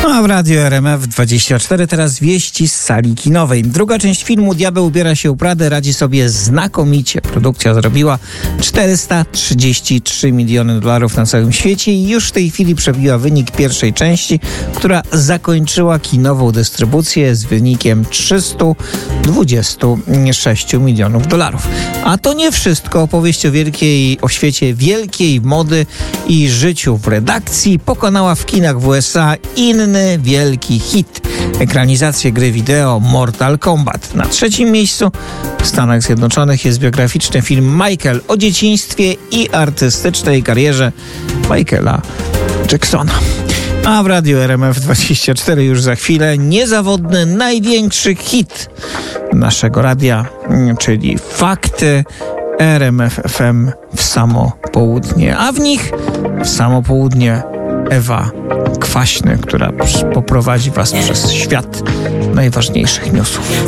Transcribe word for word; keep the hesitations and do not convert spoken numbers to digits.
A w Radiu R M F dwadzieścia cztery teraz wieści z sali kinowej. Druga część filmu Diabeł ubiera się u Prady radzi sobie znakomicie. Produkcja zrobiła czterysta trzydzieści trzy miliony dolarów na całym świecie i już w tej chwili przebiła wynik pierwszej części, która zakończyła kinową dystrybucję z wynikiem trzysta dwadzieścia sześć milionów dolarów. A to nie wszystko. Opowieść o wielkiej, o świecie wielkiej mody i życiu w redakcji pokonała w kinach w U S A inny wielki hit. Ekranizację gry wideo Mortal Kombat. Na trzecim miejscu w Stanach Zjednoczonych jest biograficzny film Michael o dzieciństwie i artystycznej karierze Michaela Jacksona. A w Radiu R M F dwadzieścia cztery już za chwilę niezawodny, największy hit naszego radia, czyli Fakty R M F F M w samo południe. A w nich w samo południe Ewa Kwaśny, która poprowadzi was przez świat najważniejszych newsów.